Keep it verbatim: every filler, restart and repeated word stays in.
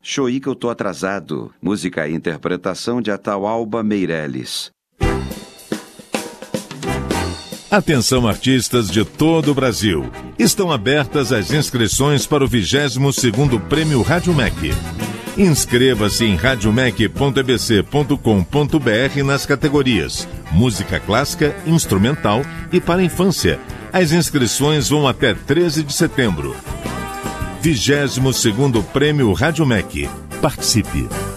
Choí que eu tô atrasado. Música e interpretação de Ataúalba Meirelles. Atenção, artistas de todo o Brasil. Estão abertas as inscrições para o vigésimo segundo Prêmio Rádio M E C. Inscreva-se em radiomec ponto e b c ponto com ponto b r nas categorias Música Clássica, Instrumental e para Infância. As inscrições vão até treze de setembro. vigésimo segundo Prêmio Rádio M E C. Participe!